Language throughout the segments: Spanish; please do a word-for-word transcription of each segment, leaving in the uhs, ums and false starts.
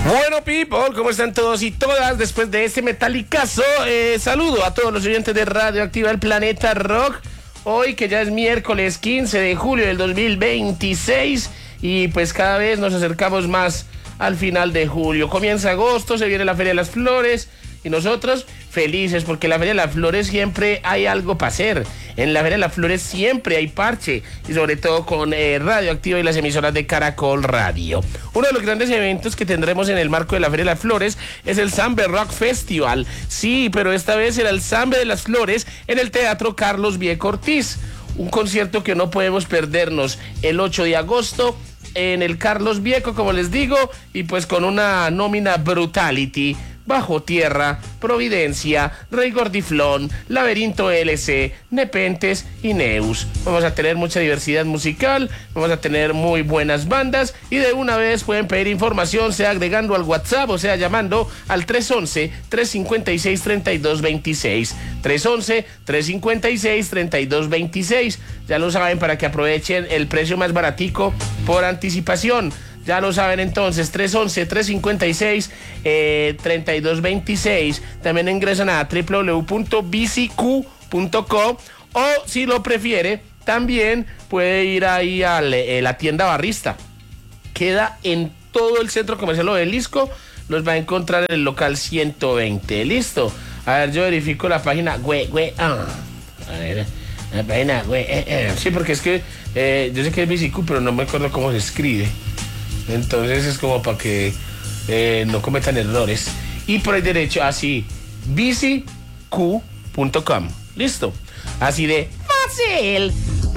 Bueno, people, ¿cómo están todos y todas? Después de este metalicazo, eh, saludo a todos los oyentes de Radioactiva El Planeta Rock. Hoy que ya es miércoles quince de julio del dos mil veintiséis y pues cada vez nos acercamos más al final de julio. Comienza agosto, se viene la Feria de las Flores y nosotros felices porque en la Feria de las Flores siempre hay algo para hacer. En la Feria de las Flores siempre hay parche y sobre todo con eh, Radioactiva y las emisoras de Caracol Radio. Uno de los grandes eventos que tendremos en el marco de la Feria de las Flores es el Sambe Rock Festival. Sí, pero esta vez será el Sambe de las Flores en el Teatro Carlos Vieco Ortiz. Un concierto que no podemos perdernos el ocho de agosto en el Carlos Vieco, como les digo, y pues con una nómina Brutality, Bajo Tierra, Providencia, Rey Gordiflón, Laberinto L C, Nepentes y Neus. Vamos a tener mucha diversidad musical, vamos a tener muy buenas bandas y de una vez pueden pedir información, sea agregando al WhatsApp o sea llamando al tres once, tres cincuenta y seis, treinta y dos veintiséis. tres once, tres cincuenta y seis, treinta y dos veintiséis. Ya lo saben, para que aprovechen el precio más baratico por anticipación. Ya lo saben entonces, tres once, tres cincuenta y seis, treinta y dos veintiséis. También ingresan a doble u doble u doble u punto b c q punto co o si lo prefiere, también puede ir ahí a la tienda Barrista. Queda en todo el centro comercial Obelisco, los va a encontrar en el local ciento veinte. ¿Listo? A ver, yo verifico la página. Güey, güey, ah. A ver, la página, güey, eh, eh. Sí, porque es que eh, yo sé que es B C Q, pero no me acuerdo cómo se escribe. Entonces es como para que eh, no cometan errores. Y por el derecho, así, b c q punto com. Listo. Así de fácil.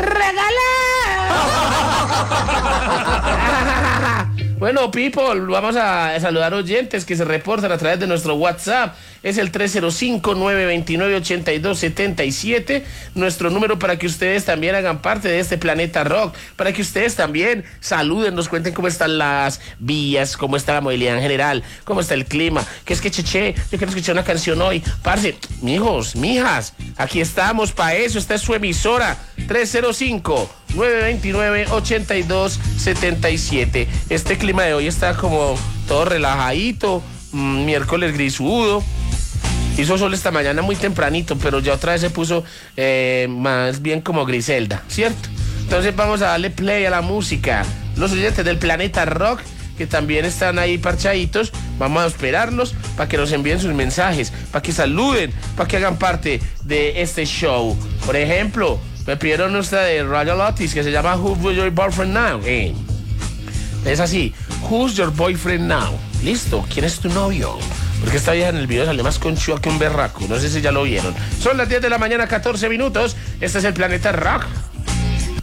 ¡Regalar! Bueno, people, vamos a saludar oyentes que se reportan a través de nuestro WhatsApp. Es el tres cero cinco, nueve dos nueve, ocho dos siete siete. Nuestro número para que ustedes también hagan parte de este Planeta Rock. Para que ustedes también saluden, nos cuenten cómo están las vías, cómo está la movilidad en general, cómo está el clima. Que es que, cheche, yo quiero escuchar una canción hoy. Parce, mijos, mijas, aquí estamos para eso. Esta es su emisora. tres cero cinco, nueve dos nueve, ocho dos siete siete. Este clima de hoy está como todo relajadito, mmm, miércoles grisudo. Hizo sol esta mañana muy tempranito, pero ya otra vez se puso eh, más bien como Griselda, ¿cierto? Entonces vamos a darle play a la música. Los oyentes del Planeta Rock, que también están ahí parchaditos, vamos a esperarlos para que nos envíen sus mensajes, para que saluden, para que hagan parte de este show. Por ejemplo, me pidieron esta de Royal Otis que se llama Who's Your Boyfriend Now. Eh. Es así, Who's Your Boyfriend Now. Listo, ¿quién es tu novio? Porque esta vieja en el video sale más conchuda que un berraco. No sé si ya lo vieron. Son las diez de la mañana, catorce minutos. Este es el Planeta Rock.